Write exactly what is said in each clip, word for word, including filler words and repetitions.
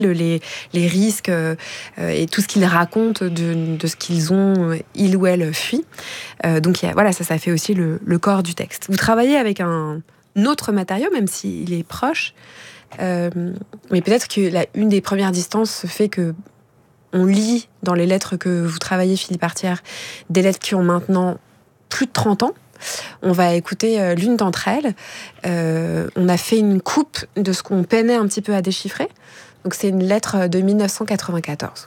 le, les, les risques euh, et tout ce qu'ils racontent de, de ce qu'ils ont, ils ou elles, fui. Euh, donc, y a, voilà, ça, ça fait aussi le, le corps du texte. Vous travaillez avec un, un autre matériau, même s'il est proche, euh, mais peut-être que la, une des premières distances fait que on lit dans les lettres que vous travaillez, Philippe Artière, des lettres qui ont maintenant plus de trente ans. On va écouter euh, l'une d'entre elles. Euh, on a fait une coupe de ce qu'on peinait un petit peu à déchiffrer. Donc c'est une lettre de mille neuf cent quatre-vingt-quatorze.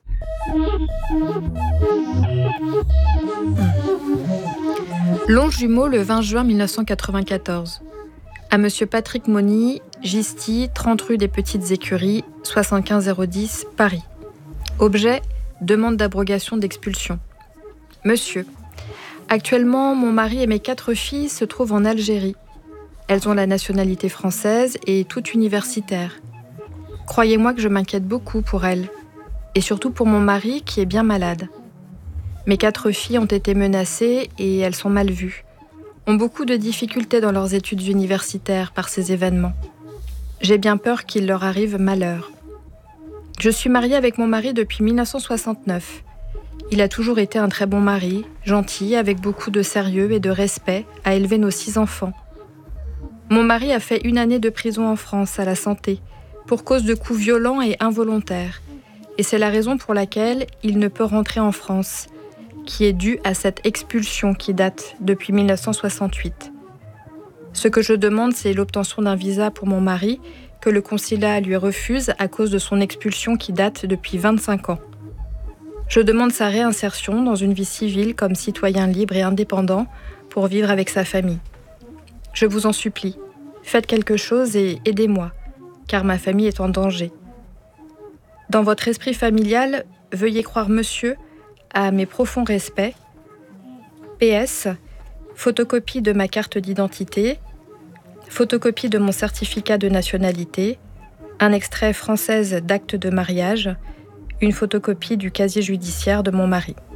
Longjumeau, le vingt juin mille neuf cent quatre-vingt-quatorze. À Monsieur Patrick Mauny, Gisty, trente rue des Petites Écuries, soixante-quinze zéro dix, Paris. Objet, demande d'abrogation d'expulsion. Monsieur, actuellement, mon mari et mes quatre filles se trouvent en Algérie. Elles ont la nationalité française et toutes universitaires. Croyez-moi que je m'inquiète beaucoup pour elles, et surtout pour mon mari qui est bien malade. Mes quatre filles ont été menacées et elles sont mal vues, ont beaucoup de difficultés dans leurs études universitaires par ces événements. J'ai bien peur qu'il leur arrive malheur. Je suis mariée avec mon mari depuis mille neuf cent soixante-neuf. Il a toujours été un très bon mari, gentil, avec beaucoup de sérieux et de respect, à élever nos six enfants. Mon mari a fait une année de prison en France, à la santé, pour cause de coups violents et involontaires. Et c'est la raison pour laquelle il ne peut rentrer en France, qui est due à cette expulsion qui date depuis mille neuf cent soixante-huit. Ce que je demande, c'est l'obtention d'un visa pour mon mari, que le consulat lui refuse à cause de son expulsion qui date depuis vingt-cinq ans. Je demande sa réinsertion dans une vie civile comme citoyen libre et indépendant pour vivre avec sa famille. Je vous en supplie, faites quelque chose et aidez-moi, car ma famille est en danger. Dans votre esprit familial, veuillez croire monsieur à mes profonds respects. P S. Photocopie de ma carte d'identité, photocopie de mon certificat de nationalité, un extrait française d'acte de mariage, une photocopie du casier judiciaire de mon mari.